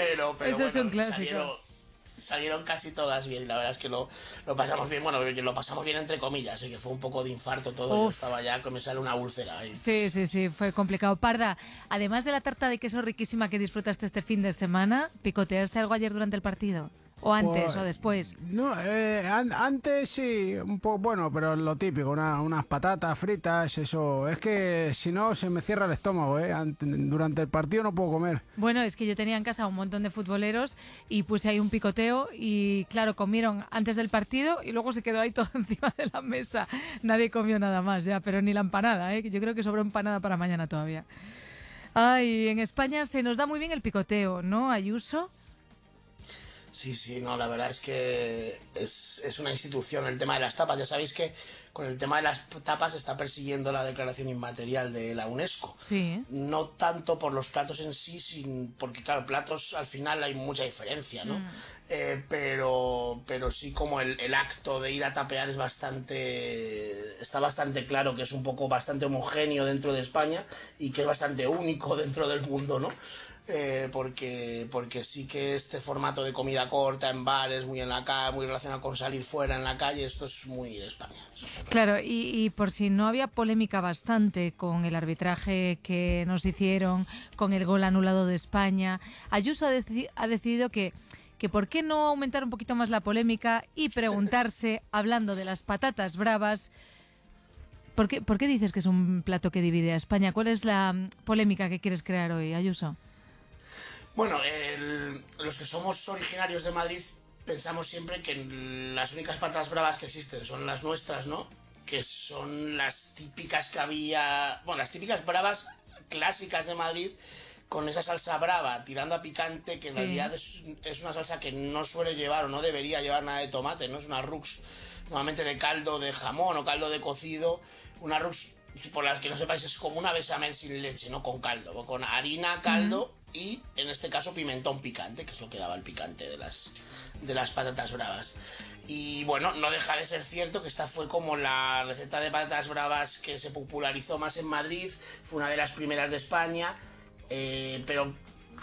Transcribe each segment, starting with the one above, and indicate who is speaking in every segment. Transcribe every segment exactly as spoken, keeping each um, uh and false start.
Speaker 1: pero, pero
Speaker 2: Eso
Speaker 1: bueno,
Speaker 2: es un clásico.
Speaker 1: salieron, salieron casi todas bien, y la verdad es que lo, lo pasamos bien, bueno, lo pasamos bien entre comillas, así que fue un poco de infarto todo,
Speaker 2: Uf.
Speaker 1: yo estaba ya que me sale una úlcera ahí.
Speaker 2: Sí, sí, sí, fue complicado. Parda, además de la tarta de queso riquísima que disfrutaste este fin de semana, ¿picoteaste algo ayer durante el partido? ¿O antes
Speaker 3: Pues,
Speaker 2: o después?
Speaker 3: No, eh, an- antes sí, un poco, bueno, pero lo típico, una- unas patatas fritas, eso. Es que si no se me cierra el estómago, ¿eh? Ant- Durante el partido no puedo comer.
Speaker 2: Bueno, es que yo tenía en casa un montón de futboleros y puse ahí un picoteo y claro, comieron antes del partido y luego se quedó ahí todo encima de la mesa. Nadie comió nada más ya, pero ni la empanada, ¿eh? Yo creo que sobró empanada para mañana todavía. Ay, en España se nos da muy bien el picoteo, ¿no, Ayuso?
Speaker 1: Sí, sí, no, la verdad es que es, es una institución el tema de las tapas. Ya sabéis que con el tema de las tapas se está persiguiendo la declaración inmaterial de la UNESCO.
Speaker 2: Sí.
Speaker 1: No tanto por los platos en sí, sin, porque claro, platos al final hay mucha diferencia, ¿no? Mm. Eh, pero, pero sí como el, el acto de ir a tapear es bastante, está bastante claro que es un poco bastante homogéneo dentro de España y que es bastante único dentro del mundo, ¿no? Eh, porque, porque sí que este formato de comida corta en bares, muy en la calle, muy relacionado con salir fuera en la calle, esto es muy de España.
Speaker 2: Claro, y, y por si no había polémica bastante con el arbitraje que nos hicieron, con el gol anulado de España, Ayuso ha, deci- ha decidido que, que por qué no aumentar un poquito más la polémica y preguntarse, hablando de las patatas bravas, ¿por qué, ¿por qué dices que es un plato que divide a España? ¿Cuál es la polémica que quieres crear hoy, Ayuso?
Speaker 1: Bueno, el, los que somos originarios de Madrid pensamos siempre que las únicas patatas bravas que existen son las nuestras, ¿no? Que son las típicas que había... Bueno, las típicas bravas clásicas de Madrid con esa salsa brava tirando a picante, que en sí. realidad es, es una salsa que no suele llevar o no debería llevar nada de tomate, ¿no? Es una rux normalmente de caldo de jamón o caldo de cocido, una rux... Por las que no sepáis, es como una bechamel sin leche, no con caldo, con harina, caldo uh-huh. y en este caso pimentón picante, que es lo que daba el picante de las, de las patatas bravas. Y bueno, no deja de ser cierto que esta fue como la receta de patatas bravas que se popularizó más en Madrid, fue una de las primeras de España, eh, pero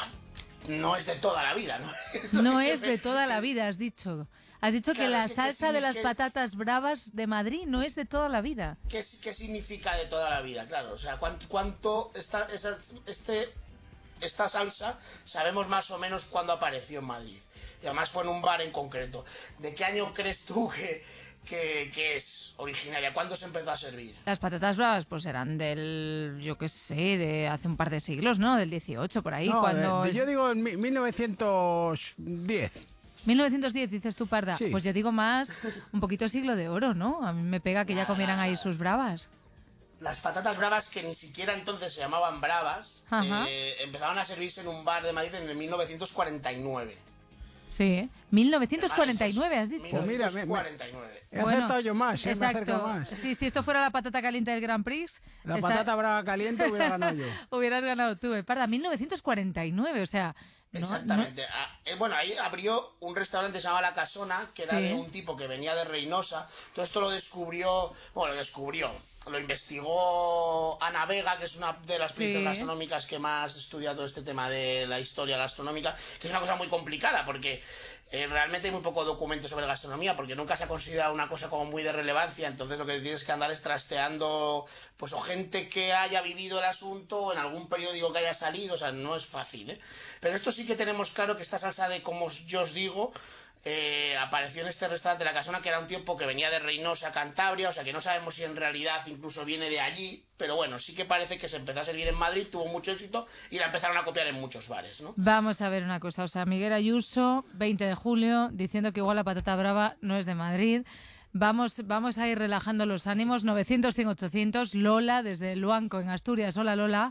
Speaker 1: no es de toda la vida, ¿no?
Speaker 2: No es de toda la vida, has dicho. Has dicho claro, que la salsa
Speaker 1: que,
Speaker 2: de las
Speaker 1: que,
Speaker 2: patatas bravas de Madrid no es de toda la vida.
Speaker 1: ¿Qué, qué significa de toda la vida? Claro, o sea, cuánto, cuánto esta, esa, este, esta salsa sabemos más o menos cuándo apareció en Madrid. Y además fue en un bar en concreto. ¿De qué año crees tú que, que, que es originaria? ¿Cuándo se empezó a servir?
Speaker 2: Las patatas bravas pues eran del, yo qué sé, de hace un par de siglos, ¿no? Del dieciocho, por ahí.
Speaker 3: No,
Speaker 2: cuando
Speaker 3: de, de,
Speaker 2: es...
Speaker 3: yo digo en mil novecientos diez.
Speaker 2: mil novecientos diez, dices tú, Parda.
Speaker 3: Sí.
Speaker 2: Pues yo digo más, un poquito siglo de oro, ¿no? A mí me pega que ya comieran ahí sus bravas.
Speaker 1: Las patatas bravas, que ni siquiera entonces se llamaban bravas, eh, empezaron a servirse en un bar de Madrid en el mil novecientos cuarenta y nueve.
Speaker 2: Sí, ¿eh? mil novecientos cuarenta y nueve has dicho.
Speaker 1: mil novecientos cuarenta y nueve.
Speaker 3: He acertado bueno, yo más, ¿eh?
Speaker 2: Exacto.
Speaker 3: Me acerco más.
Speaker 2: Sí, si esto fuera la patata caliente del Grand Prix...
Speaker 3: La
Speaker 2: esta...
Speaker 3: patata brava caliente hubiera ganado yo.
Speaker 2: Hubieras ganado tú, ¿eh? Parda, mil novecientos cuarenta y nueve, o sea... No,
Speaker 1: Exactamente.
Speaker 2: No...
Speaker 1: Ah, eh, bueno, ahí abrió un restaurante que se llamaba La Casona, que era sí. de un tipo que venía de Reynosa. Todo esto lo descubrió... Bueno, lo descubrió... Lo investigó Ana Vega, que es una de las periodistas sí. gastronómicas que más estudia todo este tema de la historia gastronómica, que es una cosa muy complicada porque eh, realmente hay muy poco documento sobre gastronomía, porque nunca se ha considerado una cosa como muy de relevancia. Entonces lo que tienes que andar es trasteando, pues, o gente que haya vivido el asunto o en algún periódico que haya salido, o sea, no es fácil, ¿eh? Pero esto sí que tenemos claro que esta salsa de, como yo os digo, Eh, apareció en este restaurante La Casona, que era un tiempo que venía de Reynosa, Cantabria, o sea que no sabemos si en realidad incluso viene de allí, pero bueno, sí que parece que se empezó a servir en Madrid, tuvo mucho éxito y la empezaron a copiar en muchos bares, ¿no?
Speaker 2: Vamos a ver una cosa, o sea, Miguel Ayuso, veinte de julio, diciendo que igual la patata brava no es de Madrid. Vamos, vamos a ir relajando los ánimos. Novecientos, cien, ochocientos. Lola, desde Luanco, en Asturias. Hola, Lola.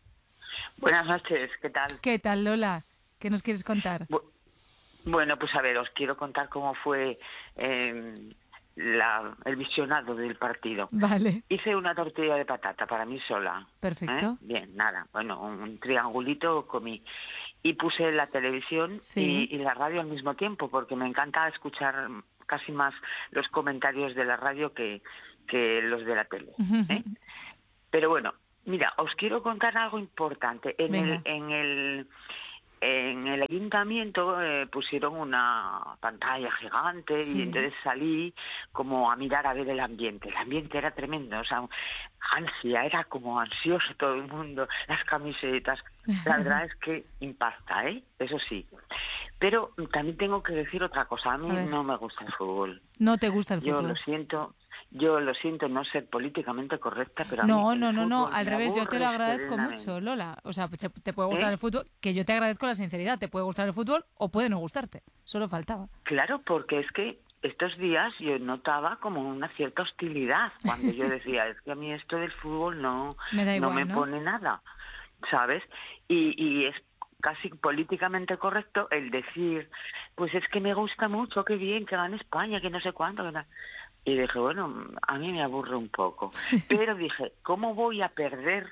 Speaker 4: Buenas noches, ¿qué tal?
Speaker 2: ¿Qué tal, Lola? ¿Qué nos quieres contar?
Speaker 4: Bu- Bueno, pues a ver, os quiero contar cómo fue eh, la, el visionado del partido.
Speaker 2: Vale.
Speaker 4: Hice una tortilla de patata para mí sola.
Speaker 2: Perfecto.
Speaker 4: ¿eh? Bien, nada, bueno, un, un triangulito comí. Y puse la televisión
Speaker 2: sí.
Speaker 4: y, y la radio al mismo tiempo, porque me encanta escuchar casi más los comentarios de la radio que, que los de la tele. ¿eh? Pero bueno, mira, os quiero contar algo importante. En
Speaker 2: Venga.
Speaker 4: el... En el en el ayuntamiento eh, pusieron una pantalla gigante
Speaker 2: Sí.
Speaker 4: y entonces salí como a mirar a ver el ambiente. El ambiente era tremendo, o sea, ansia, era como ansioso todo el mundo, las camisetas. La verdad es que impacta, ¿eh? Eso sí. Pero también tengo que decir otra cosa, a mí
Speaker 2: A ver.
Speaker 4: no me gusta el fútbol.
Speaker 2: No te gusta el
Speaker 4: Yo
Speaker 2: fútbol.
Speaker 4: lo siento, yo lo siento no ser políticamente correcta, pero a mí
Speaker 2: No,
Speaker 4: el
Speaker 2: no, no, no,
Speaker 4: fútbol
Speaker 2: al
Speaker 4: me
Speaker 2: revés, yo te
Speaker 4: aburre
Speaker 2: lo agradezco
Speaker 4: serenamente.
Speaker 2: mucho, Lola. O sea, te te puede gustar
Speaker 4: ¿Eh?
Speaker 2: el fútbol, que yo te agradezco la sinceridad, te puede gustar el fútbol o puede no gustarte, solo faltaba.
Speaker 4: Claro, porque es que estos días yo notaba como una cierta hostilidad cuando yo decía, es que a mí esto del fútbol no,
Speaker 2: Me da
Speaker 4: no
Speaker 2: igual,
Speaker 4: me
Speaker 2: ¿no?
Speaker 4: pone nada, ¿sabes? Y, y es casi políticamente correcto el decir, pues es que me gusta mucho, qué bien, que gane España, que no sé cuánto, que no. Y dije, bueno, a mí me aburre un poco. Pero dije, ¿cómo voy a perder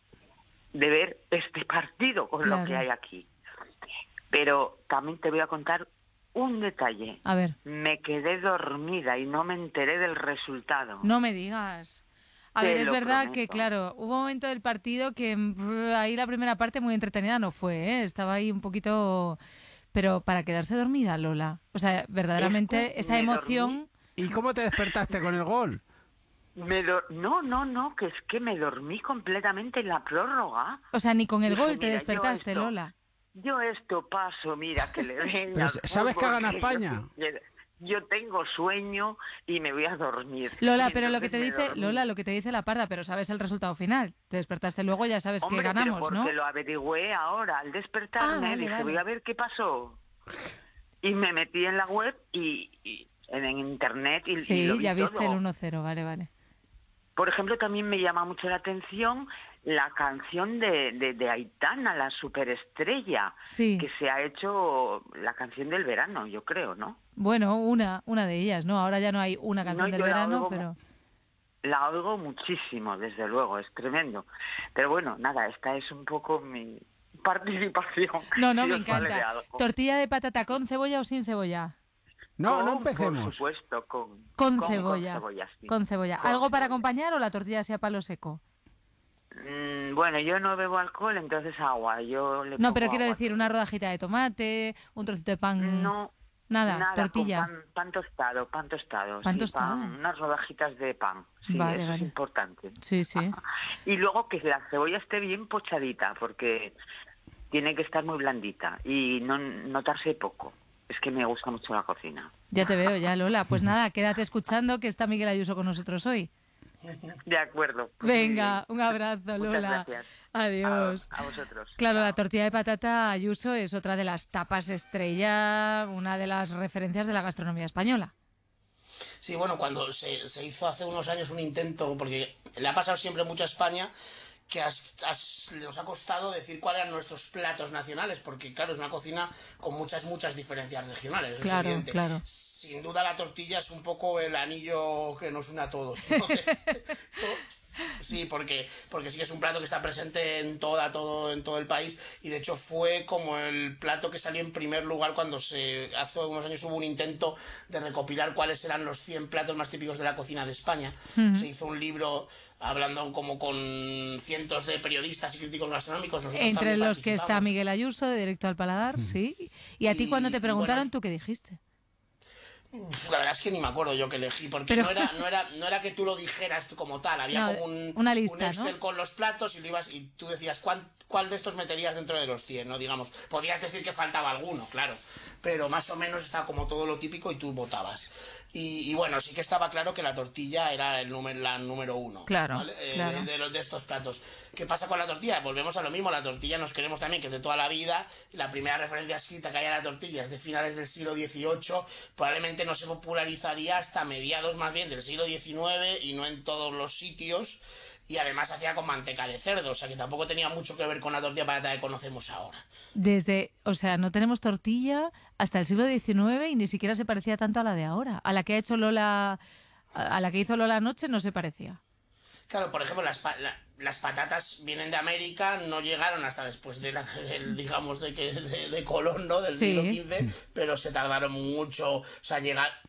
Speaker 4: de ver este partido con
Speaker 2: Claro.
Speaker 4: lo que hay aquí? Pero también te voy a contar un detalle.
Speaker 2: A ver,
Speaker 4: Me quedé dormida y no me enteré del resultado.
Speaker 2: no me digas. A
Speaker 4: Te
Speaker 2: ver, es
Speaker 4: lo
Speaker 2: verdad
Speaker 4: prometo.
Speaker 2: que, claro, hubo un momento del partido que mm, ahí la primera parte muy entretenida no fue, ¿eh? Estaba ahí un poquito... Pero para quedarse dormida, Lola. O sea, verdaderamente
Speaker 4: Es que
Speaker 2: esa
Speaker 4: me
Speaker 2: emoción...
Speaker 3: ¿Y cómo te despertaste con el gol?
Speaker 4: Me do- No, no, no, que es que me dormí completamente en la prórroga.
Speaker 2: O sea, ni con el
Speaker 4: Dije,
Speaker 2: gol te
Speaker 4: mira, yo
Speaker 2: despertaste,
Speaker 4: esto-
Speaker 2: Lola.
Speaker 4: Yo esto paso, mira, que le den
Speaker 3: Pero
Speaker 4: al
Speaker 3: ¿sabes que
Speaker 4: fútbol,
Speaker 3: gana
Speaker 4: yo-
Speaker 3: España?
Speaker 4: Yo tengo sueño y me voy a dormir.
Speaker 2: Lola,
Speaker 4: Y
Speaker 2: pero lo que
Speaker 4: entonces
Speaker 2: te
Speaker 4: me
Speaker 2: dice,
Speaker 4: dormí.
Speaker 2: Lola, lo que te dice la parda, pero sabes el resultado final. Te despertaste luego, ya sabes
Speaker 4: Hombre,
Speaker 2: que ganamos,
Speaker 4: pero
Speaker 2: ¿no?
Speaker 4: porque lo averigüé ahora. Al despertarme
Speaker 2: Ah, vale,
Speaker 4: dije,
Speaker 2: vale.
Speaker 4: voy a ver qué pasó. Y me metí en la web y, y en, en internet y, y
Speaker 2: Sí,
Speaker 4: lo vi
Speaker 2: ya viste
Speaker 4: todo.
Speaker 2: el uno cero, vale, vale.
Speaker 4: Por ejemplo, también me llama mucho la atención la canción de, de, de Aitana, la superestrella,
Speaker 2: Sí.
Speaker 4: que se ha hecho la canción del verano, yo creo, ¿no?
Speaker 2: Bueno, una, una de ellas, ¿no? Ahora ya no hay una canción
Speaker 4: No,
Speaker 2: del
Speaker 4: yo la
Speaker 2: verano,
Speaker 4: oigo
Speaker 2: pero...
Speaker 4: La oigo muchísimo, desde luego, es tremendo. Pero bueno, nada, esta es un poco mi participación.
Speaker 2: No, no,
Speaker 4: si
Speaker 2: me
Speaker 4: os vale de
Speaker 2: encanta.
Speaker 4: algo.
Speaker 2: ¿Tortilla de patata con cebolla o sin cebolla?
Speaker 3: No, no
Speaker 4: Con,
Speaker 3: empecemos.
Speaker 4: Por supuesto, con,
Speaker 2: Con,
Speaker 4: con-
Speaker 2: cebolla.
Speaker 4: Con cebolla, sí.
Speaker 2: Con cebolla.
Speaker 4: Con
Speaker 2: ¿Algo para
Speaker 4: cebolla.
Speaker 2: acompañar o la tortilla sea palo seco?
Speaker 4: Mm, bueno, yo no bebo alcohol, entonces agua. Yo le
Speaker 2: No,
Speaker 4: pongo
Speaker 2: pero quiero
Speaker 4: agua.
Speaker 2: decir, una rodajita de tomate, un trocito de pan...
Speaker 4: No,
Speaker 2: Nada, tortilla.
Speaker 4: con pan, pan tostado, pan tostado.
Speaker 2: Pan
Speaker 4: sí,
Speaker 2: tostado.
Speaker 4: unas rodajitas de pan. Sí,
Speaker 2: Vale,
Speaker 4: eso
Speaker 2: vale.
Speaker 4: es importante.
Speaker 2: Sí, sí.
Speaker 4: Y luego que la cebolla esté bien pochadita, porque tiene que estar muy blandita y no notarse poco. Es que me gusta mucho la cocina.
Speaker 2: Ya te veo, ya, Lola. Pues nada, quédate escuchando que está Miguel Ayuso con nosotros hoy.
Speaker 4: De acuerdo. Pues muy
Speaker 2: Venga,
Speaker 4: bien.
Speaker 2: un abrazo,
Speaker 4: Muchas
Speaker 2: Lola.
Speaker 4: gracias.
Speaker 2: Adiós.
Speaker 4: A, a vosotros.
Speaker 2: Claro, la tortilla de patata Ayuso es otra de las tapas estrella, una de las referencias de la gastronomía española.
Speaker 1: Sí, bueno, cuando se, se hizo hace unos años un intento, porque le ha pasado siempre mucho a España, que has- has- nos ha costado decir cuáles eran nuestros platos nacionales, porque claro, es una cocina con muchas, muchas diferencias regionales, eso
Speaker 2: Claro,
Speaker 1: es evidente.
Speaker 2: claro.
Speaker 1: Sin duda la tortilla es un poco el anillo que nos une a todos, ¿no? Sí, porque, porque sí que es un plato que está presente en toda, todo, en todo el país, y de hecho fue como el plato que salió en primer lugar cuando se hace unos años hubo un intento de recopilar cuáles eran los cien platos más típicos de la cocina de España. Se hizo un libro hablando como con cientos de periodistas y críticos gastronómicos. Nosotros
Speaker 2: Entre
Speaker 1: también
Speaker 2: los que está
Speaker 1: participamos.
Speaker 2: Miguel Ayuso, de Directo al Paladar, sí. Y a ti
Speaker 1: Y-
Speaker 2: cuando te
Speaker 1: y
Speaker 2: preguntaron,
Speaker 1: bueno,
Speaker 2: ¿tú qué dijiste?
Speaker 1: La verdad es que ni me acuerdo yo que elegí, porque
Speaker 2: Pero-
Speaker 1: no era, no era, no era que tú lo dijeras como tal, había
Speaker 2: No,
Speaker 1: como un,
Speaker 2: una lista,
Speaker 1: un Excel
Speaker 2: ¿no?
Speaker 1: con los platos y lo ibas y tú decías cuál, cuál de estos meterías dentro de los cien, ¿no? Digamos, podías decir que faltaba alguno, claro, pero más o menos estaba como todo lo típico y tú votabas. Y, y bueno, sí que estaba claro que la tortilla era el número, la número uno.
Speaker 2: Claro,
Speaker 1: ¿vale? Eh,
Speaker 2: claro.
Speaker 1: de, los, de estos platos. ¿Qué pasa con la tortilla? Volvemos a lo mismo, la tortilla nos queremos también, que es de toda la vida. La primera referencia escrita que hay a la tortilla es de finales del siglo dieciocho, probablemente no se popularizaría hasta mediados más bien del siglo diecinueve y no en todos los sitios. Y además se hacía con manteca de cerdo, o sea que tampoco tenía mucho que ver con la tortilla patata que conocemos ahora.
Speaker 2: Desde, o sea, no tenemos tortilla hasta el siglo diecinueve y ni siquiera se parecía tanto a la de ahora. A la que ha hecho Lola, a la que hizo Lola anoche no se parecía.
Speaker 1: Claro, por ejemplo, las, pa- la- las patatas vienen de América, no llegaron hasta después de la, del, digamos, de, que, de, de Colón, ¿no? Del
Speaker 2: Sí.
Speaker 1: siglo quince, pero se tardaron mucho, o sea, llegar,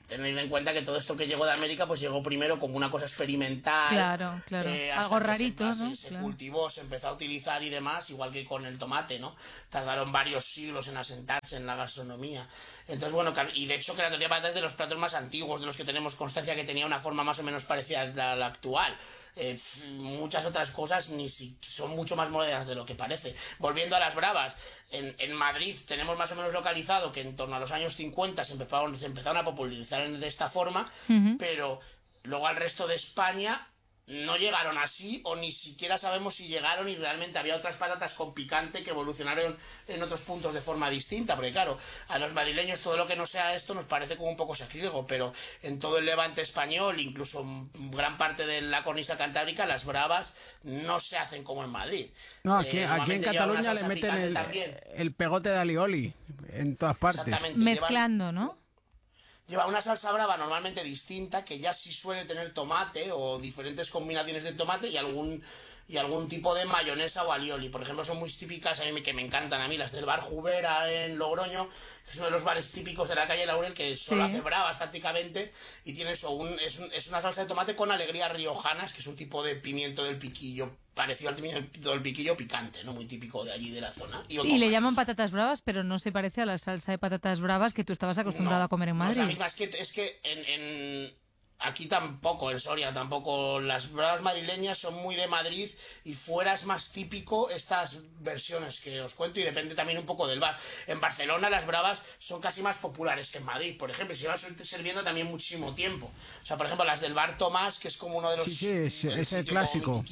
Speaker 1: tened en cuenta que todo esto que llegó de América pues llegó primero como una cosa experimental.
Speaker 2: Claro, claro.
Speaker 1: Eh,
Speaker 2: Algo rarito,
Speaker 1: se,
Speaker 2: ¿no?
Speaker 1: Se
Speaker 2: Claro.
Speaker 1: cultivó, se empezó a utilizar y demás, igual que con el tomate, ¿no? Tardaron varios siglos en asentarse en la gastronomía. Entonces, bueno, y de hecho que la tortilla de patata es de los platos más antiguos, de los que tenemos constancia que tenía una forma más o menos parecida a la, a la actual. Eh, muchas otras cosas ni si, son mucho más modernas de lo que parece. Volviendo a las bravas, en, en Madrid tenemos más o menos localizado que en torno a los años cincuenta se empezaron, se empezaron a popularizar de esta forma, uh-huh. pero luego al resto de España no llegaron así, o ni siquiera sabemos si llegaron y realmente había otras patatas con picante que evolucionaron en otros puntos de forma distinta, porque claro, a los madrileños todo lo que no sea esto nos parece como un poco sacrílego, pero en todo el levante español, incluso gran parte de la cornisa cantábrica, las bravas no se hacen como en Madrid.
Speaker 3: No, aquí, eh, aquí en Cataluña le meten el, el pegote de alioli en todas partes.
Speaker 2: Mezclando, llevan, ¿no?
Speaker 1: Lleva una salsa brava normalmente distinta, que ya sí suele tener tomate o diferentes combinaciones de tomate y algún y algún tipo de mayonesa o alioli. Por ejemplo, son muy típicas, a mí que me encantan a mí, las del bar Jubera en Logroño, que es uno de los bares típicos de la calle Laurel, que solo sí. hace bravas prácticamente, y tiene eso, un, es, un, es una salsa de tomate con alegrías riojanas, que es un tipo de pimiento del piquillo, parecido al pimiento del piquillo picante, ¿no? Muy típico de allí de la zona.
Speaker 2: Y, y le llaman patatas bravas, pero no se parece a la salsa de patatas bravas que tú estabas acostumbrado
Speaker 1: no,
Speaker 2: a comer en Madrid.
Speaker 1: No es la misma, es que, es que en... en... Aquí tampoco, en Soria tampoco, las bravas madrileñas son muy de Madrid y fuera es más típico estas versiones que os cuento y depende también un poco del bar. En Barcelona las bravas son casi más populares que en Madrid, por ejemplo, y se llevan sirviendo también muchísimo tiempo. O sea, por ejemplo, las del bar Tomás, que es como uno de los...
Speaker 3: Sí, sí, es, el, es el clásico.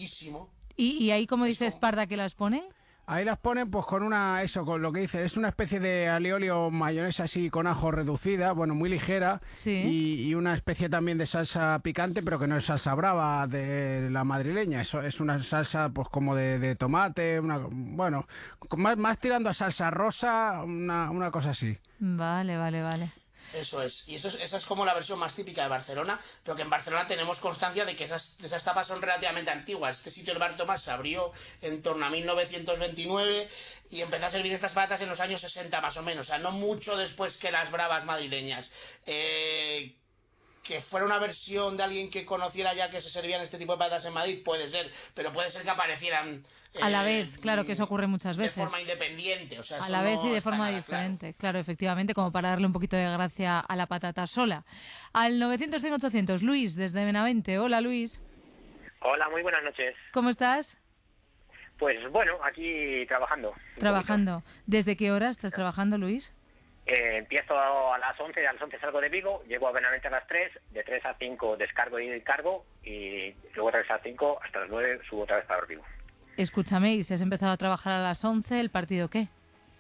Speaker 2: ¿Y, ¿Y ahí cómo dices, como... Parda, que las ponen?
Speaker 3: Ahí las ponen pues con una, eso, con lo que dice, es una especie de alioli o mayonesa así con ajo reducida, bueno, muy ligera,
Speaker 2: sí.
Speaker 3: y, y una especie también de salsa picante, pero que no es salsa brava de la madrileña, eso es una salsa pues como de, de tomate, una, bueno, más, más tirando a salsa rosa, una, una cosa así.
Speaker 2: Vale, vale, vale.
Speaker 1: Eso es, y eso es, esa es como la versión más típica de Barcelona, pero que en Barcelona tenemos constancia de que esas, esas tapas son relativamente antiguas. Este sitio, el Bar Tomás, se abrió en torno a mil novecientos veintinueve y empezó a servir estas patatas en los años sesenta más o menos, o sea, no mucho después que las bravas madrileñas. Eh... Que fuera una versión de alguien que conociera ya que se servían este tipo de patatas en Madrid, puede ser, pero puede ser que aparecieran...
Speaker 2: Eh, a la vez, claro, que eso ocurre muchas veces.
Speaker 1: De forma independiente, o sea,
Speaker 2: a la vez
Speaker 1: no
Speaker 2: y de forma diferente, claro. claro, efectivamente, como para darle un poquito de gracia a la patata sola. Al novecientos cien ochocientos, Luis, desde Benavente. Hola, Luis.
Speaker 5: Hola, muy buenas noches.
Speaker 2: ¿Cómo estás?
Speaker 5: Pues bueno, aquí trabajando.
Speaker 2: Trabajando. ¿Desde qué hora estás trabajando, Luis?
Speaker 5: Eh, empiezo a las once, a las once salgo de Vigo, llego a Benavente a las tres, de tres a cinco descargo y cargo, y luego otra vez a las cinco hasta las nueve subo otra vez para Vigo.
Speaker 2: Escúchame, ¿y si has empezado a trabajar a las once, el partido qué?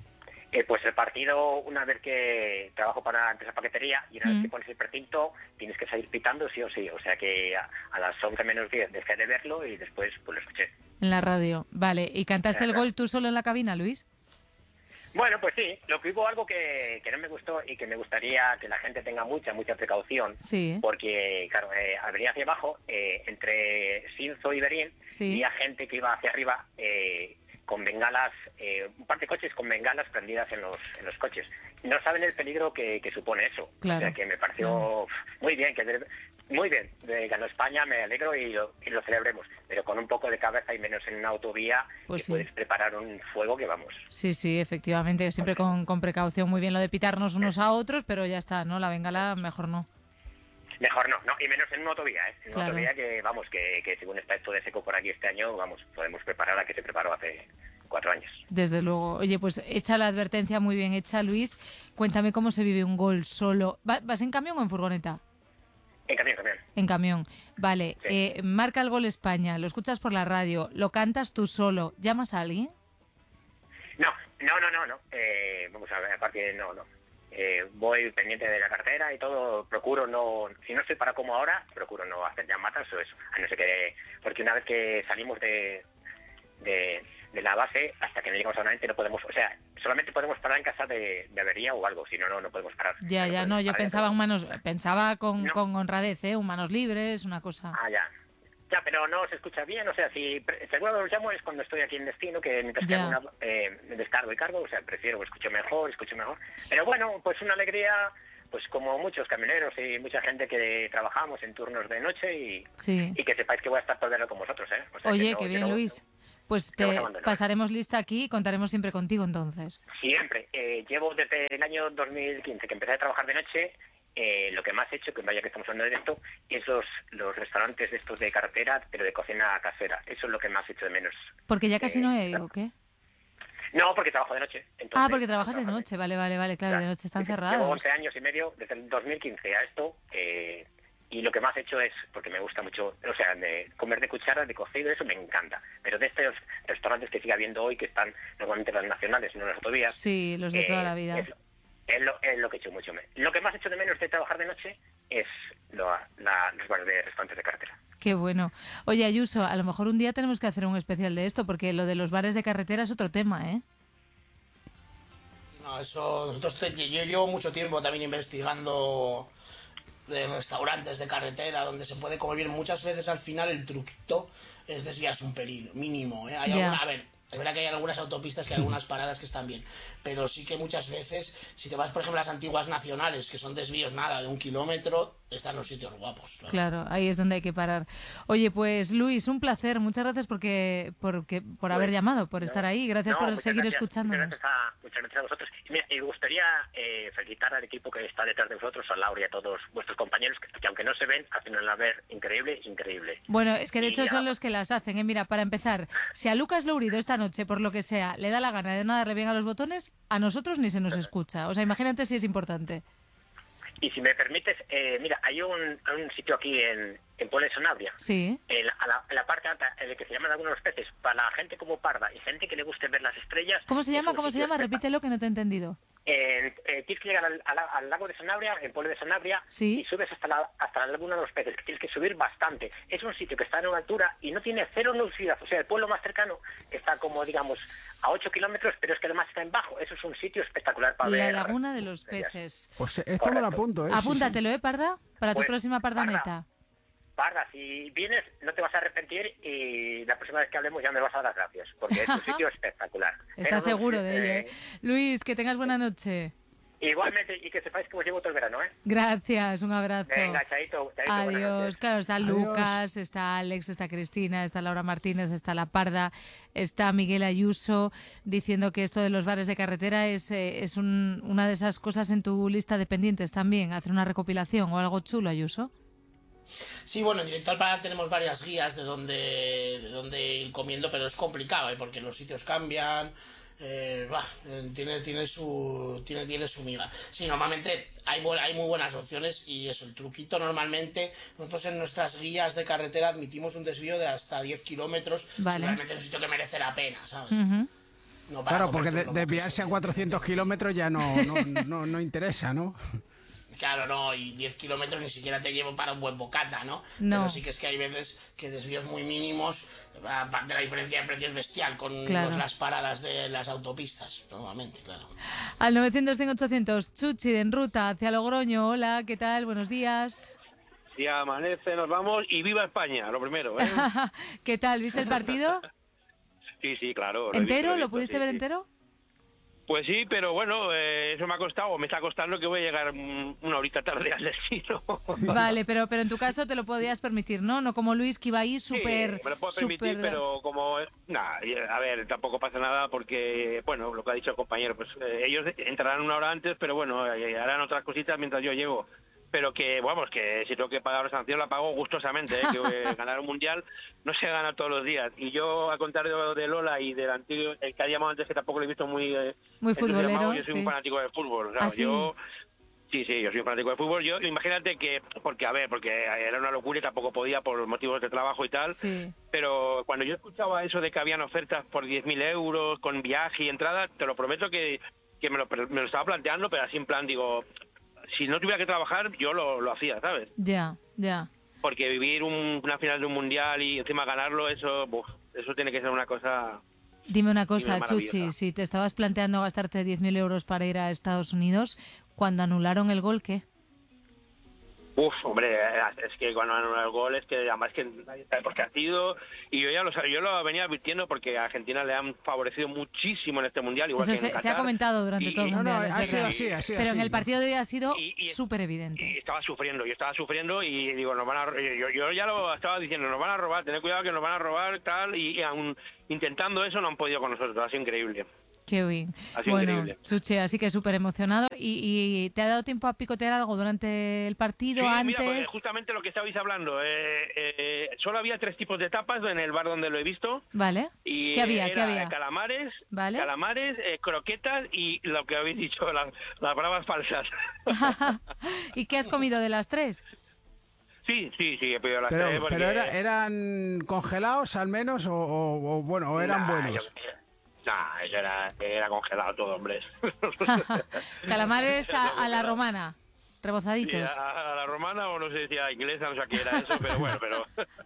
Speaker 5: Eh, pues el partido, una vez que trabajo para la empresa paquetería y una mm. vez que pones el precinto, tienes que salir pitando sí o sí, o sea que a, a las once menos diez dejé de verlo y después pues lo escuché.
Speaker 2: En la radio, vale. ¿Y cantaste el gol tú solo en la cabina, Luis?
Speaker 5: Bueno, pues sí, lo que hubo algo que, que no me gustó y que me gustaría que la gente tenga mucha, mucha precaución,
Speaker 2: sí.
Speaker 5: porque, claro, eh, al venir hacia abajo, eh, entre Sinzo y Berín,
Speaker 2: sí.
Speaker 5: había gente que iba hacia arriba eh, con bengalas, eh, un par de coches con bengalas prendidas en los, en los coches. No saben el peligro que, que supone eso.
Speaker 2: Claro.
Speaker 5: O sea, que me pareció mm. muy bien, que de, muy bien, de, ganó España, me alegro y lo, y lo celebremos, pero con un poco de cabeza y menos en una autovía,
Speaker 2: pues
Speaker 5: que
Speaker 2: sí.
Speaker 5: puedes preparar un fuego que vamos.
Speaker 2: Sí, sí, efectivamente, siempre okay. con, con precaución, muy bien lo de pitarnos unos sí. a otros, pero ya está, ¿no? La bengala mejor no.
Speaker 5: Mejor no, no, y menos en una autovía, ¿eh? En una
Speaker 2: claro.
Speaker 5: autovía que, vamos, que, que según está esto de seco por aquí este año, vamos, podemos preparar la que se preparó hace cuatro años.
Speaker 2: Desde luego. Oye, pues hecha la advertencia muy bien hecha, Luis. Cuéntame cómo se vive un gol solo. ¿Vas en camión o en furgoneta?
Speaker 5: En camión, camión.
Speaker 2: En camión. Vale.
Speaker 5: Sí.
Speaker 2: Eh, marca el gol España, lo escuchas por la radio, lo cantas tú solo. ¿Llamas a alguien?
Speaker 5: No, no, no, no, no. Eh, vamos a ver, aparte, no, no. Eh, voy pendiente de la cartera y todo, procuro no, si no estoy para como ahora, procuro no hacer llamadas o eso, a no ser que, porque una vez que salimos de, de, de la base, hasta que no llegamos a una mente no podemos, o sea, solamente podemos parar en casa de, de avería o algo, si no, no, no podemos parar.
Speaker 2: Ya,
Speaker 5: no
Speaker 2: ya, no, yo pensaba en manos, pensaba con,
Speaker 5: no.
Speaker 2: con honradez, ¿eh? Un manos libres, una cosa.
Speaker 5: Ah, ya. Ya, pero no se escucha bien, o sea, si seguro los llamo es cuando estoy aquí en destino, que mientras que hago una, eh, descargo y cargo, o sea, prefiero, escucho mejor, escucho mejor. Pero bueno, pues una alegría pues como muchos camioneros y mucha gente que trabajamos en turnos de noche y,
Speaker 2: sí.
Speaker 5: y que sepáis que voy a estar todo el verano con vosotros, ¿eh? O sea,
Speaker 2: Oye,
Speaker 5: que no,
Speaker 2: qué bien,
Speaker 5: no,
Speaker 2: Luis. Pues
Speaker 5: no
Speaker 2: te pasaremos lista aquí y contaremos siempre contigo entonces.
Speaker 5: Siempre. Eh, llevo desde el año dos mil quince que empecé a trabajar de noche. Eh, lo que más he hecho, que vaya que estamos hablando de esto, es los, los restaurantes de estos de carretera, pero de cocina casera. Eso es lo que más he hecho de menos.
Speaker 2: Porque ya casi
Speaker 5: eh,
Speaker 2: no hay, ¿o qué?
Speaker 5: No, porque trabajo de noche. Entonces,
Speaker 2: ah, porque trabajas de noche, vale, vale, vale, claro, claro. De noche están cerrados.
Speaker 5: Llevo once años y medio, desde el dos mil quince a esto, eh, y lo que más he hecho es, porque me gusta mucho, o sea, de comer de cuchara, de cocido, eso me encanta. Pero de estos restaurantes que sigue habiendo hoy, que están normalmente las nacionales, no las autovías.
Speaker 2: Sí, los de eh, toda la vida.
Speaker 5: Es, Es lo, es lo que he hecho mucho. Lo que más he hecho de menos de trabajar de noche es lo, la, los bares de restaurantes de carretera.
Speaker 2: Qué bueno. Oye, Ayuso, a lo mejor un día tenemos que hacer un especial de esto, porque lo de los bares de carretera es otro tema, ¿eh?
Speaker 1: No, eso... Nosotros te, yo llevo mucho tiempo también investigando de restaurantes de carretera donde se puede comer bien. Muchas veces al final el truquito es desviarse un pelín, mínimo, ¿eh? Hay
Speaker 2: yeah.
Speaker 1: alguna... A ver... Es verdad que hay algunas autopistas, que hay algunas paradas que están bien, pero sí que muchas veces, si te vas, por ejemplo, a las antiguas nacionales, que son desvíos nada de un kilómetro, están los sitios guapos. Claro,
Speaker 2: claro, ahí es donde hay que parar. Oye, pues Luis, un placer. Muchas gracias porque, porque por haber llamado, por no, estar ahí. Gracias
Speaker 5: no,
Speaker 2: por seguir
Speaker 5: gracias,
Speaker 2: escuchándonos.
Speaker 5: Muchas gracias, a, muchas gracias a vosotros. Y mira, me gustaría eh, felicitar al equipo que está detrás de vosotros, a Laura y a todos vuestros compañeros, que, que aunque no se ven, hacen una labor increíble, increíble.
Speaker 2: Bueno, es que de
Speaker 5: y
Speaker 2: hecho
Speaker 5: ya...
Speaker 2: son los que las hacen. ¿eh? Mira, para empezar, si a Lucas Lourido esta noche, por lo que sea, le da la gana de no darle bien a los botones, a nosotros ni se nos escucha. O sea, imagínate si es importante.
Speaker 5: Y si me permites, eh, mira, hay un, un sitio aquí en, en Puebla de Sanabria,
Speaker 2: sí.
Speaker 5: en, la, a la, en la parte alta, en el que se llaman algunos peces, para la gente como Parda y gente que le guste ver las estrellas.
Speaker 2: ¿Cómo se llama? ¿Cómo se llama? Repítelo que no te he entendido.
Speaker 5: Eh, eh, tienes que llegar al, al, al lago de Sanabria, en Pueblo de Sanabria,
Speaker 2: ¿sí?
Speaker 5: y subes hasta la, hasta la laguna de los peces, que tienes que subir bastante. Es un sitio que está en una altura y no tiene cero lucidez. O sea, el pueblo más cercano está como, digamos, a ocho kilómetros, pero es que además está en bajo. Eso es un sitio espectacular para
Speaker 2: la
Speaker 5: ver.
Speaker 2: La laguna de los peces.
Speaker 3: Pues esto me lo apunto, ¿eh?
Speaker 2: Apúntatelo, ¿eh, Parda? Para
Speaker 5: pues,
Speaker 2: tu próxima pardaneta.
Speaker 5: Parda, Parda, si vienes no te vas a arrepentir y la próxima vez que hablemos ya me vas a dar las gracias, porque es un sitio espectacular.
Speaker 2: Estás
Speaker 5: Pero,
Speaker 2: seguro
Speaker 5: no,
Speaker 2: de ello, ¿eh? Luis, que tengas buena noche.
Speaker 5: Igualmente, y que sepáis que os llevo todo el verano, ¿eh?
Speaker 2: Gracias, un abrazo.
Speaker 5: Venga, chaito, chaito.
Speaker 2: Adiós. Claro, está
Speaker 3: Adiós.
Speaker 2: Lucas, está Alex, está Cristina, está Laura Martínez, está La Parda, está Miguel Ayuso, diciendo que esto de los bares de carretera es, eh, es un, una de esas cosas en tu lista de pendientes también, hacer una recopilación o algo chulo, Ayuso.
Speaker 1: Sí, bueno, en Directo al Paladar tenemos varias guías de dónde, de dónde ir comiendo, pero es complicado, ¿eh? Porque los sitios cambian... Eh, bah, tiene, tiene su tiene, tiene su miga. Sí, normalmente hay, bu hay muy buenas opciones y eso, el truquito normalmente, nosotros en nuestras guías de carretera admitimos un desvío de hasta diez kilómetros, vale. Si realmente es un sitio que merece la pena, ¿sabes?
Speaker 2: Uh-huh.
Speaker 1: No para
Speaker 3: claro, porque de, desviarse a cuatrocientos kilómetros ya no, no, no, no interesa, ¿no?
Speaker 1: Claro, no, y diez kilómetros ni siquiera te llevo para un buen bocata, ¿no?
Speaker 2: No.
Speaker 1: Pero sí que es que hay veces que desvíos muy mínimos, aparte de la diferencia de precios bestial con
Speaker 2: claro.
Speaker 1: los, las paradas de las autopistas, normalmente, claro.
Speaker 2: Al novecientos cien ochocientos, Chuchi, en ruta hacia Logroño. Hola, ¿qué tal? Buenos días.
Speaker 6: Si amanece, nos vamos y viva España, lo primero, ¿eh?
Speaker 2: ¿Qué tal? ¿Viste el partido?
Speaker 6: Sí, sí, claro.
Speaker 2: ¿Entero?
Speaker 6: Lo, he visto, lo, he visto,
Speaker 2: ¿Lo pudiste
Speaker 6: sí,
Speaker 2: ver
Speaker 6: sí.
Speaker 2: entero?
Speaker 6: Pues sí, pero bueno, eh, eso me ha costado, me está costando que voy a llegar una horita tarde al destino.
Speaker 2: Vale, pero pero en tu caso te lo podías permitir, ¿no? No como Luis, que iba ahí súper...
Speaker 6: Sí, me lo puedo permitir,
Speaker 2: super...
Speaker 6: pero como... Nada, a ver, tampoco pasa nada porque, bueno, lo que ha dicho el compañero, pues eh, ellos entrarán una hora antes, pero bueno, eh, harán otras cositas mientras yo llego. Pero que, vamos, que si tengo que pagar la sanción la pago gustosamente, ¿eh? Que eh, ganar un mundial no se gana todos los días. Y yo, al contrario de Lola y del antiguo, el que ha llamado antes, que tampoco lo he visto muy... Eh,
Speaker 2: muy futbolero,
Speaker 6: yo soy
Speaker 2: sí.
Speaker 6: un fanático del fútbol. O sea,
Speaker 2: ¿Ah, sí?
Speaker 6: yo... Sí, sí, yo soy un fanático del fútbol. Yo, imagínate que, porque, a ver, porque era una locura y tampoco podía por motivos de trabajo y tal.
Speaker 2: Sí.
Speaker 6: Pero cuando yo escuchaba eso de que habían ofertas por diez mil euros, con viaje y entrada, te lo prometo que, que me, lo, me lo estaba planteando, pero así en plan, digo... Si no tuviera que trabajar, yo lo, lo hacía, ¿sabes?
Speaker 2: Ya, ya.
Speaker 6: Porque vivir un, una final de un mundial y encima ganarlo, eso uf, eso tiene que ser una cosa...
Speaker 2: Dime una cosa, Chuchi, si te estabas planteando gastarte diez mil euros para ir a Estados Unidos, cuando anularon el gol, ¿qué?
Speaker 6: Uf, hombre, es que cuando anula el gol es que además que nadie sabe por qué ha sido, y yo ya lo yo lo venía advirtiendo porque a Argentina le han favorecido muchísimo en este mundial, igual
Speaker 2: Eso
Speaker 6: que en
Speaker 2: se,
Speaker 6: Qatar.
Speaker 2: se ha comentado durante
Speaker 6: Y-
Speaker 2: todo el
Speaker 3: No, no,
Speaker 2: mundial, es
Speaker 3: ha sido
Speaker 2: verdad.
Speaker 3: así, así,
Speaker 2: Pero
Speaker 3: así.
Speaker 2: en el partido de hoy ha sido
Speaker 6: Y- y-
Speaker 2: súper
Speaker 6: Y
Speaker 2: evidente.
Speaker 6: estaba sufriendo, yo estaba sufriendo y digo, nos van a ro- yo, yo ya lo estaba diciendo, nos van a robar, tened cuidado que nos van a robar tal, y, y aún intentando eso no han podido con nosotros, ha sido increíble.
Speaker 2: Qué bien.
Speaker 6: Ha sido
Speaker 2: Bueno,
Speaker 6: increíble.
Speaker 2: Chuche, así que súper emocionado. ¿Y, ¿Y te ha dado tiempo a picotear algo durante el partido,
Speaker 6: Sí,
Speaker 2: antes?
Speaker 6: mira, porque justamente lo que estabais hablando, eh, eh, solo había tres tipos de tapas en el bar donde lo he visto.
Speaker 2: Vale.
Speaker 6: Y
Speaker 2: ¿Qué había?
Speaker 6: era
Speaker 2: ¿Qué había?
Speaker 6: calamares,
Speaker 2: Vale.
Speaker 6: calamares, eh, croquetas y lo que habéis dicho, las, las bravas falsas.
Speaker 2: ¿Y qué has comido de las tres?
Speaker 6: Sí, sí, sí, he pedido las tres
Speaker 3: Pero,
Speaker 6: porque...
Speaker 3: pero era- ¿eran congelados al menos o, o- o, bueno, o eran
Speaker 6: Nah,
Speaker 3: buenos?
Speaker 6: yo qué sé. Nah, eso era, era congelado todo, hombre.
Speaker 2: Calamares a, a la
Speaker 6: Congelado.
Speaker 2: romana,
Speaker 6: Sí,
Speaker 2: rebozaditos.
Speaker 6: a, a la romana o no sé si a la inglesa, no sé qué era eso, pero bueno, pero,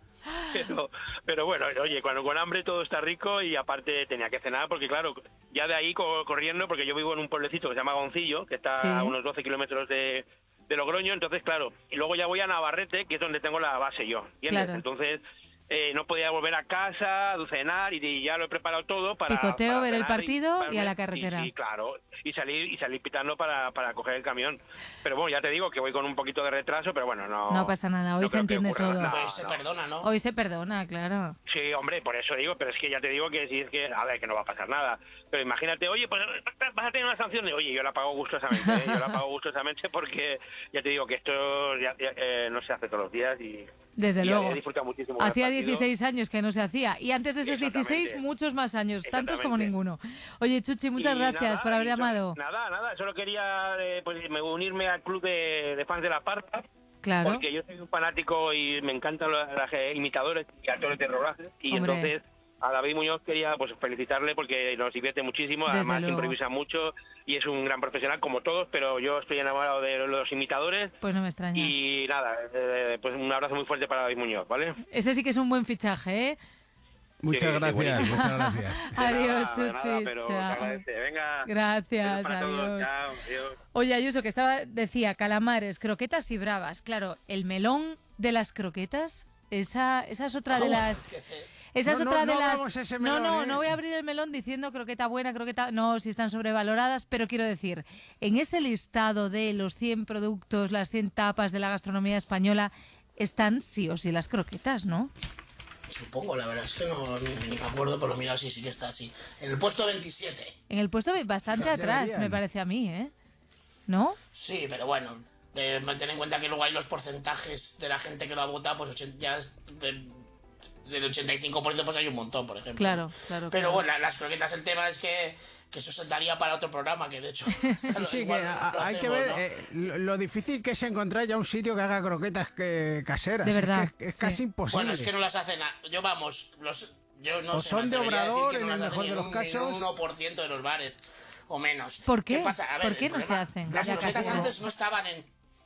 Speaker 6: pero, pero bueno, oye, cuando con hambre todo está rico y aparte tenía que cenar porque claro, ya de ahí co- corriendo, porque yo vivo en un pueblecito que se llama Goncillo, que está
Speaker 2: Sí.
Speaker 6: a unos doce kilómetros de, de Logroño, entonces claro, y luego ya voy a Navarrete, que es donde tengo la base yo, ¿entiendes?
Speaker 2: Claro.
Speaker 6: Entonces... Eh, no podía volver a casa, cenar y, y ya lo he preparado todo para...
Speaker 2: Picoteo,
Speaker 6: para
Speaker 2: ver el
Speaker 6: cenar
Speaker 2: partido y a la
Speaker 6: y-
Speaker 2: carretera.
Speaker 6: Y, claro, y salir y salir pitando para, para coger el camión. Pero bueno, ya te digo que voy con un poquito de retraso, pero bueno, no...
Speaker 2: No pasa nada, hoy
Speaker 6: no
Speaker 2: se
Speaker 6: creo que
Speaker 2: entiende
Speaker 6: ocurra
Speaker 2: todo.
Speaker 6: nada.
Speaker 1: Pues
Speaker 6: No,
Speaker 1: se
Speaker 6: no.
Speaker 1: perdona, ¿no?
Speaker 2: Hoy se perdona, claro.
Speaker 6: Sí, hombre, por eso digo, pero es que ya te digo que si es que, a ver, que no va a pasar nada. Pero imagínate, oye, pues vas a tener una sanción de, oye, yo la pago gustosamente, ¿eh? Yo la pago gustosamente porque ya te digo que esto ya- ya, eh, no se hace todos los días y...
Speaker 2: Desde
Speaker 6: y
Speaker 2: luego.
Speaker 6: he disfrutado muchísimo del
Speaker 2: Hacía
Speaker 6: partido.
Speaker 2: dieciséis años que no se hacía. Y antes de esos
Speaker 6: Exactamente.
Speaker 2: dieciséis, muchos más años. Tantos como
Speaker 6: Exactamente.
Speaker 2: ninguno. Oye, Chuchi, muchas
Speaker 6: Y
Speaker 2: gracias
Speaker 6: nada,
Speaker 2: por haber
Speaker 6: y solo-
Speaker 2: llamado.
Speaker 6: Nada, nada, solo quería eh, pues, me- unirme al club de, de fans de La Parca,
Speaker 2: Claro.
Speaker 6: porque yo soy un fanático y me encantan los, los, eh, imitadores y actores de rodaje, y
Speaker 2: Hombre.
Speaker 6: entonces a David Muñoz quería pues felicitarle porque nos divierte muchísimo,
Speaker 2: Desde
Speaker 6: además
Speaker 2: luego.
Speaker 6: improvisa mucho y es un gran profesional como todos, pero yo estoy enamorado de los imitadores
Speaker 2: Pues no me extraña.
Speaker 6: y nada, eh, pues un abrazo muy fuerte para David Muñoz, ¿vale?
Speaker 2: Ese sí que es un buen fichaje, ¿eh?
Speaker 3: Muchas
Speaker 6: Sí, sí,
Speaker 3: gracias,
Speaker 6: buenísimo.
Speaker 3: muchas gracias.
Speaker 2: Adiós,
Speaker 6: De nada, de
Speaker 2: Chuchi.
Speaker 6: nada, pero se
Speaker 2: Chao.
Speaker 6: agradece. Venga.
Speaker 2: Gracias,
Speaker 6: besos para todos.
Speaker 2: adiós.
Speaker 6: Chao, adiós.
Speaker 2: Oye, Ayuso, que estaba, decía, calamares, croquetas y bravas. Claro, el melón de las croquetas, esa, esa es otra de
Speaker 1: Uf,
Speaker 2: las...
Speaker 1: que se-
Speaker 2: Esa es
Speaker 3: No, no,
Speaker 2: otra de
Speaker 3: no
Speaker 2: las...
Speaker 3: abramos ese
Speaker 2: no,
Speaker 3: melón,
Speaker 2: no,
Speaker 3: ¿eh?
Speaker 2: no voy a abrir el melón diciendo croqueta buena, croqueta... No, si están sobrevaloradas, pero quiero decir, en ese listado de los cien productos, las cien tapas de la gastronomía española, están sí o sí las croquetas, ¿no?
Speaker 1: Supongo, la verdad es que no ni, ni me acuerdo, pero mira, sí, sí que está así. En el puesto veintisiete.
Speaker 2: En el puesto bastante atrás,
Speaker 3: Deberían.
Speaker 2: me parece a mí, ¿eh? ¿No?
Speaker 1: Sí, pero bueno, eh, ten en cuenta que luego hay los porcentajes de la gente que lo ha votado, pues ochen- ya es de- del ochenta y cinco por ciento pues hay un montón, por ejemplo.
Speaker 2: Claro, claro.
Speaker 1: Pero
Speaker 2: claro.
Speaker 1: bueno, la- las croquetas, el tema es que, que eso se daría para otro programa, que de hecho... hasta lo-
Speaker 3: Sí, que
Speaker 1: igual
Speaker 3: a-
Speaker 1: lo
Speaker 3: hay que
Speaker 1: hacemos,
Speaker 3: ver
Speaker 1: ¿no?
Speaker 3: eh, lo, lo difícil que es encontrar ya un sitio que haga croquetas que, caseras.
Speaker 2: De
Speaker 3: Es que
Speaker 2: verdad,
Speaker 3: Es, es
Speaker 2: sí.
Speaker 3: casi imposible.
Speaker 1: Bueno, es que no las hacen... a- Yo, vamos, los... Yo no
Speaker 3: O
Speaker 1: sé,
Speaker 3: son
Speaker 1: me
Speaker 3: de
Speaker 1: atrevería a decir
Speaker 3: obrador,
Speaker 1: que no
Speaker 3: en el
Speaker 1: las hacen
Speaker 3: mejor de
Speaker 1: ni
Speaker 3: los
Speaker 1: un- ni
Speaker 3: casos.
Speaker 1: un uno por ciento de los bares, o menos.
Speaker 2: ¿Por qué?
Speaker 1: pasa? A ver,
Speaker 2: ¿Por qué
Speaker 1: el
Speaker 2: no se
Speaker 1: problema-
Speaker 2: hacen?
Speaker 1: Las
Speaker 2: Ya
Speaker 1: croquetas
Speaker 2: casi no.
Speaker 1: antes no estaban en...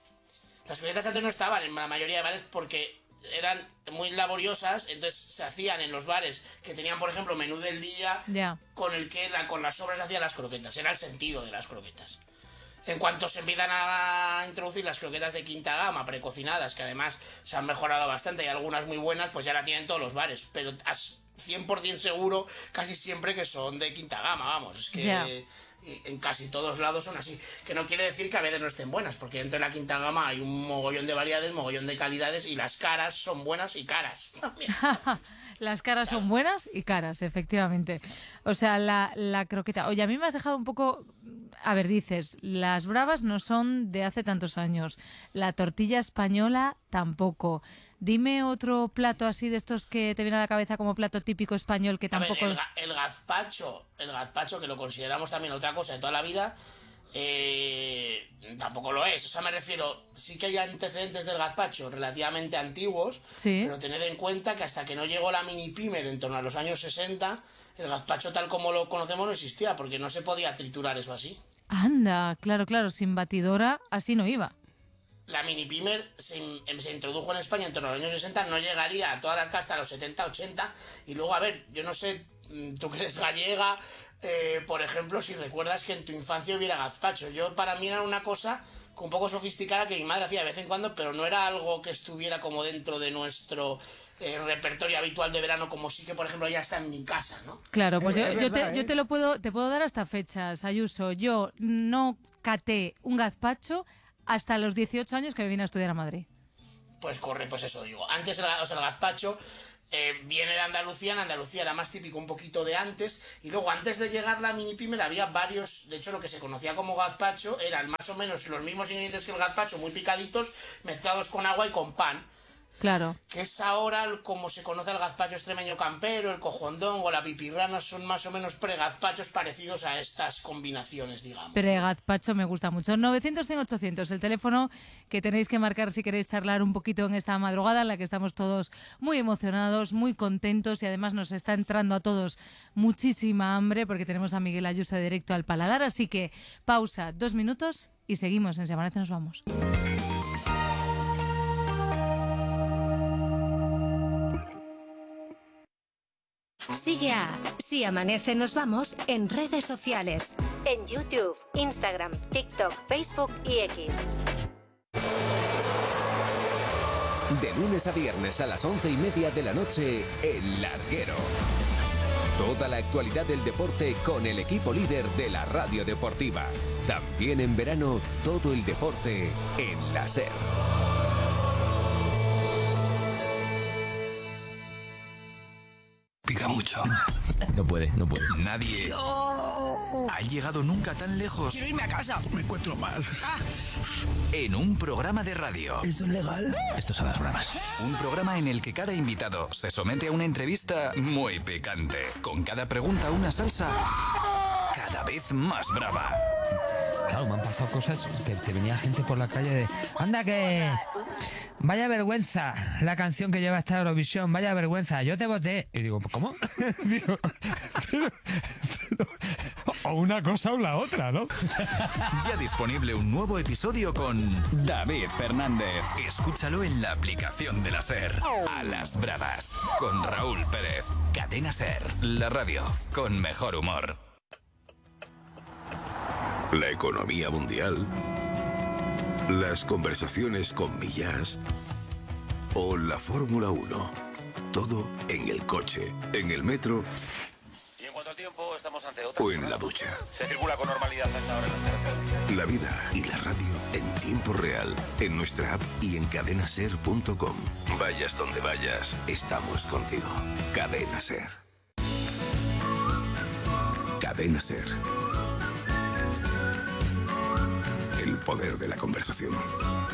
Speaker 1: Las croquetas antes no estaban en la mayoría de bares porque eran muy laboriosas, entonces se hacían en los bares que tenían, por ejemplo, menú del día,
Speaker 2: Ya.
Speaker 1: con el que la- con las sobras hacían las croquetas. Era el sentido de las croquetas. En cuanto se empiezan a introducir las croquetas de quinta gama, precocinadas, que además se han mejorado bastante y algunas muy buenas, pues ya la tienen todos los bares. Pero has cien por ciento seguro casi siempre que son de quinta gama, vamos. Es que
Speaker 2: Ya.
Speaker 1: en casi todos lados son así. Que no quiere decir que a veces no estén buenas, porque dentro de la quinta gama hay un mogollón de variedades, mogollón de calidades y las caras son buenas y caras.
Speaker 2: Las caras son buenas y caras, efectivamente. O sea, la, la croqueta. Oye, a mí me has dejado un poco... A ver, dices, las bravas no son de hace tantos años. La tortilla española tampoco. Dime otro plato así de estos que te viene a la cabeza como plato típico español que
Speaker 1: A ver,
Speaker 2: tampoco...
Speaker 1: el, ga- el gazpacho, el gazpacho, que lo consideramos también otra cosa de toda la vida, eh, tampoco lo es. O sea, me refiero, sí que hay antecedentes del gazpacho relativamente antiguos,
Speaker 2: Sí.
Speaker 1: pero tened en cuenta que hasta que no llegó la mini pimer en torno a los años sesenta, el gazpacho tal como lo conocemos no existía, porque no se podía triturar eso así.
Speaker 2: Anda, claro, claro, sin batidora así no iba.
Speaker 1: La mini pimer se, in- se introdujo en España en torno a los años sesenta, no llegaría a todas las casas hasta los setenta, ochenta, y luego, a ver, yo no sé, mm, tú que eres gallega, eh, por ejemplo, si recuerdas que en tu infancia hubiera gazpacho. Yo, para mí era una cosa un poco sofisticada que mi madre hacía de vez en cuando, pero no era algo que estuviera como dentro de nuestro eh, repertorio habitual de verano, como sí que, por ejemplo, ya está en mi casa, ¿no?
Speaker 2: Claro, pues
Speaker 3: Es-
Speaker 2: yo,
Speaker 3: es
Speaker 2: yo
Speaker 3: verdad,
Speaker 2: te,
Speaker 3: ¿eh?
Speaker 2: yo te lo puedo, te puedo dar hasta fechas, Ayuso. Yo no caté un gazpacho hasta los dieciocho años que me vine a estudiar a Madrid.
Speaker 1: Pues corre, pues eso digo. Antes, el, o sea, el gazpacho eh, viene de Andalucía. En Andalucía era más típico un poquito de antes. Y luego, antes de llegar la mini pimer, había varios. De hecho, lo que se conocía como gazpacho eran más o menos los mismos ingredientes que el gazpacho, muy picaditos, mezclados con agua y con pan.
Speaker 2: Claro.
Speaker 1: Que es ahora como se conoce el gazpacho extremeño campero, el cojondón o la pipirrana, son más o menos pregazpachos parecidos a estas combinaciones, digamos.
Speaker 2: Pregazpacho me gusta mucho. novecientos, cien, ochocientos, el teléfono que tenéis que marcar si queréis charlar un poquito en esta madrugada en la que estamos todos muy emocionados, muy contentos y además nos está entrando a todos muchísima hambre porque tenemos a Miguel Ayuso directo al paladar. Así que pausa, dos minutos y seguimos. En Si Amanece nos vamos.
Speaker 7: Sigue a Si Amanece Nos Vamos en redes sociales. En YouTube, Instagram, TikTok, Facebook y X.
Speaker 8: De lunes a viernes a las once y media de la noche, El Larguero. Toda la actualidad del deporte con el equipo líder de la radio deportiva. También en verano, todo el deporte en la SER.
Speaker 9: Pica mucho.
Speaker 10: No puede, no puede.
Speaker 9: Nadie ha llegado nunca tan lejos.
Speaker 10: Quiero irme a casa.
Speaker 9: Me encuentro mal. En un programa de radio.
Speaker 10: ¿Esto es legal? Esto son las bravas.
Speaker 9: Un programa en el que cada invitado se somete a una entrevista muy picante. Con cada pregunta una salsa cada vez más brava.
Speaker 10: Claro, me han pasado cosas que te venía gente por la calle de... ¡Anda que... Vaya vergüenza la canción que lleva esta Eurovisión! ¡Vaya vergüenza! Yo te voté. Y digo, ¿cómo? Digo, pero, pero, o una cosa o la otra, ¿no?
Speaker 9: Ya disponible un nuevo episodio con David Fernández. Escúchalo en la aplicación de la SER. A las bravas. Con Raúl Pérez. Cadena SER. La radio con mejor humor.
Speaker 11: La economía mundial, las conversaciones con Millás o la Fórmula uno. Todo en el coche, en el metro
Speaker 12: Y en cuanto al tiempo, estamos ante otra.
Speaker 11: o en la ducha.
Speaker 12: Se circula con normalidad hasta ahora en las carreteras.
Speaker 11: La vida y la radio en tiempo real, en nuestra app y en cadena ser punto com. Vayas donde vayas, estamos contigo. Cadena SER. Cadena SER. El poder de la conversación.